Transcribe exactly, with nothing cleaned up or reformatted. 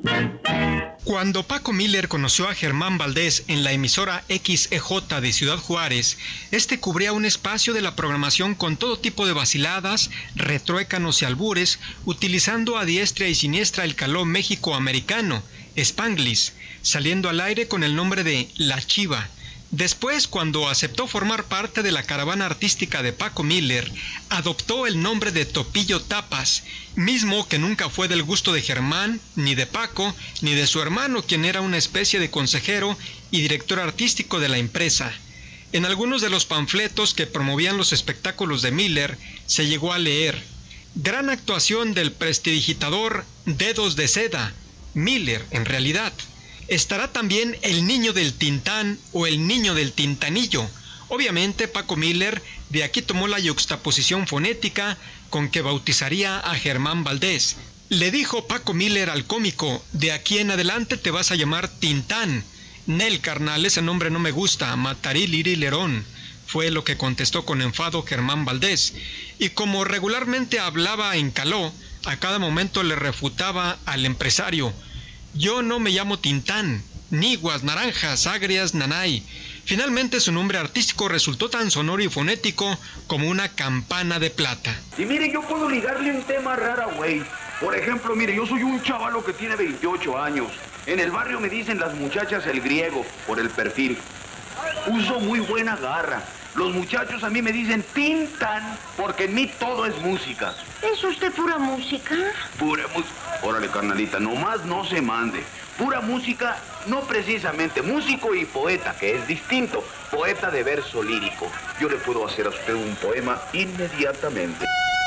Cuando Paco Miller conoció a Germán Valdés en la emisora X E J de Ciudad Juárez, este cubría un espacio de la programación con todo tipo de vaciladas, retruécanos y albures, utilizando a diestra y siniestra el caló México-americano, Spanglish, saliendo al aire con el nombre de La Chiva. Después, cuando aceptó formar parte de la caravana artística de Paco Miller, adoptó el nombre de Topillo Tapas, mismo que nunca fue del gusto de Germán, ni de Paco, ni de su hermano, quien era una especie de consejero y director artístico de la empresa. En algunos de los panfletos que promovían los espectáculos de Miller, se llegó a leer: gran actuación del prestidigitador Dedos de Seda, Miller en realidad. Estará también el niño del Tintán o el niño del Tintanillo. Obviamente Paco Miller de aquí tomó la yuxtaposición fonética con que bautizaría a Germán Valdés. Le dijo Paco Miller al cómico: de aquí en adelante te vas a llamar Tintán. Nel, carnal, ese nombre no me gusta, matarí lirilerón, fue lo que contestó con enfado Germán Valdés. Y como regularmente hablaba en caló, a cada momento le refutaba al empresario: yo no me llamo Tintán, Niguas, Naranjas, Agrias, Nanay. Finalmente su nombre artístico resultó tan sonoro y fonético como una campana de plata. Y mire, yo puedo ligarle un tema rara, güey. Por ejemplo, mire, yo soy un chavalo que tiene veintiocho años. En el barrio me dicen las muchachas el griego, por el perfil. Uso muy buena garra. Los muchachos a mí me dicen Tintán, porque en mí todo es música. ¿Es usted pura música? Pura música. Órale, carnalita, nomás no se mande. Pura música, no precisamente músico y poeta, que es distinto. Poeta de verso lírico. Yo le puedo hacer a usted un poema inmediatamente.